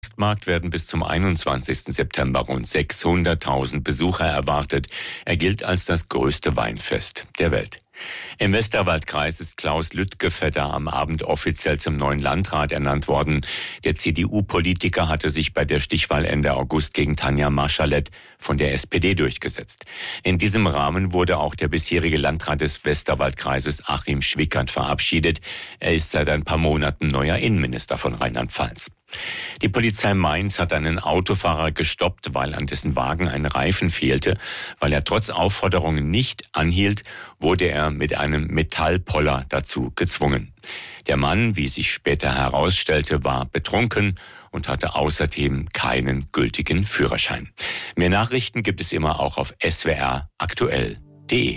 Markt werden bis zum 21. September rund 600.000 Besucher erwartet. Er gilt als das größte Weinfest der Welt. Im Westerwaldkreis ist Klaus Lüttgefedder am Abend offiziell zum neuen Landrat ernannt worden. Der CDU-Politiker hatte sich bei der Stichwahl Ende August gegen Tanja Marschalek von der SPD durchgesetzt. In diesem Rahmen wurde auch der bisherige Landrat des Westerwaldkreises Achim Schwickert verabschiedet. Er ist seit ein paar Monaten neuer Innenminister von Rheinland-Pfalz. Die Polizei Mainz hat einen Autofahrer gestoppt, weil an dessen Wagen ein Reifen fehlte. Weil er trotz Aufforderungen nicht anhielt, wurde er mit einem Metallpoller dazu gezwungen. Der Mann, wie sich später herausstellte, war betrunken und hatte außerdem keinen gültigen Führerschein. Mehr Nachrichten gibt es immer auch auf swraktuell.de.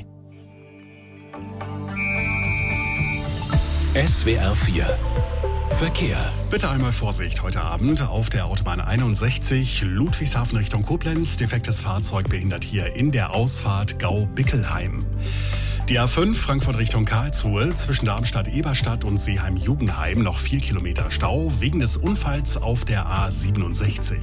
SWR 4 Verkehr. Bitte einmal Vorsicht heute Abend auf der Autobahn 61 Ludwigshafen Richtung Koblenz. Defektes Fahrzeug behindert hier in der Ausfahrt Gau-Bickelheim. Die A5 Frankfurt Richtung Karlsruhe zwischen Darmstadt-Eberstadt und Seeheim-Jugendheim noch 4 Kilometer Stau wegen des Unfalls auf der A67.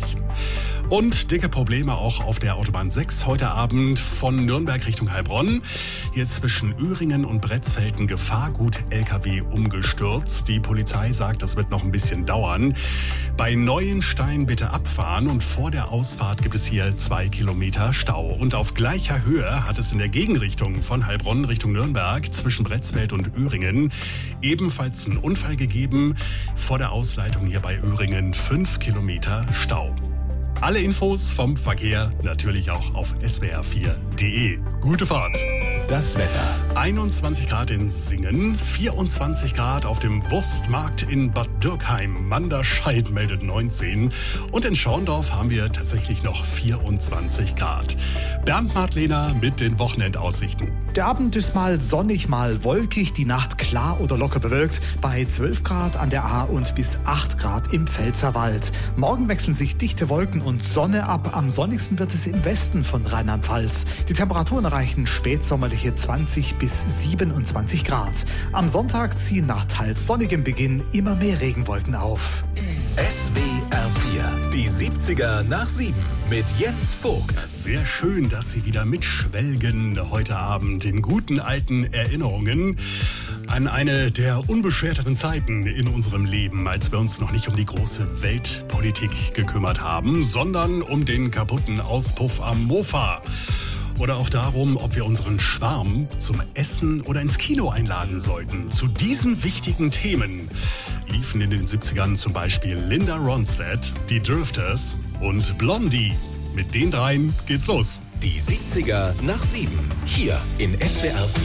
Und dicke Probleme auch auf der Autobahn 6 heute Abend von Nürnberg Richtung Heilbronn. Hier ist zwischen Öhringen und Bretzfeld ein Gefahrgut-LKW umgestürzt. Die Polizei sagt, das wird noch ein bisschen dauern. Bei Neuenstein bitte abfahren und vor der Ausfahrt gibt es hier 2 Kilometer Stau. Und auf gleicher Höhe hat es in der Gegenrichtung von Heilbronn Richtung Nürnberg zwischen Bretzfeld und Öhringen ebenfalls einen Unfall gegeben. Vor der Ausleitung hier bei Öhringen 5 Kilometer Stau. Alle Infos vom Verkehr natürlich auch auf swr4.de. Gute Fahrt! Das Wetter. 21 Grad in Singen, 24 Grad auf dem Wurstmarkt in Bad Dürkheim. Manderscheid meldet 19. Und in Schorndorf haben wir tatsächlich noch 24 Grad. Bernd Martlehner mit den Wochenendaussichten. Der Abend ist mal sonnig, mal wolkig, die Nacht klar oder locker bewölkt. Bei 12 Grad an der A und bis 8 Grad im Pfälzerwald. Morgen wechseln sich dichte Wolken und Sonne ab. Am sonnigsten wird es im Westen von Rheinland-Pfalz. Die Temperaturen erreichen spätsommerliche 20 bis 27 Grad. Am Sonntag ziehen nach teils sonnigem Beginn immer mehr Regenwolken auf. SWR 4, die 70er nach 7 mit Jens Vogt. Sehr schön, dass Sie wieder mitschwelgen heute Abend in guten alten Erinnerungen an eine der unbeschwerteren Zeiten in unserem Leben, als wir uns noch nicht um die große Weltpolitik gekümmert haben, sondern um den kaputten Auspuff am Mofa. Oder auch darum, ob wir unseren Schwarm zum Essen oder ins Kino einladen sollten. Zu diesen wichtigen Themen liefen in den 70ern zum Beispiel Linda Ronstadt, die Drifters und Blondie. Mit den dreien geht's los. Die 70er nach 7, hier in SWR 4.